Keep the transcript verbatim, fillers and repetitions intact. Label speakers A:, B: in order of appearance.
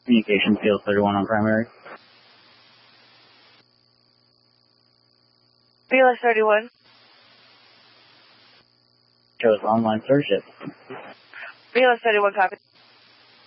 A: Communication field thirty-one on primary.
B: B L S thirty-one.
A: Shows online search it.
B: B L S thirty-one, copy.